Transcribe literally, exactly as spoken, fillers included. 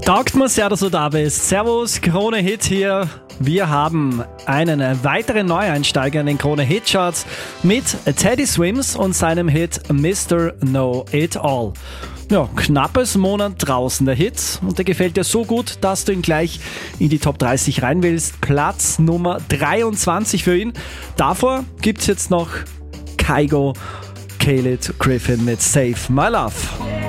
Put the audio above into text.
Taugt mir sehr, dass du da bist. Servus, Krone Hit hier. Wir haben einen weiteren Neueinsteiger in den Krone Hit Charts mit Teddy Swims und seinem Hit Mister Know It All. Ja, knappes Monat draußen der Hit und der gefällt dir so gut, dass du ihn gleich in die Top dreißig rein willst. Platz Nummer dreiundzwanzig für ihn. Davor gibt's jetzt noch Kygo, Khalid Griffin mit Save My Love.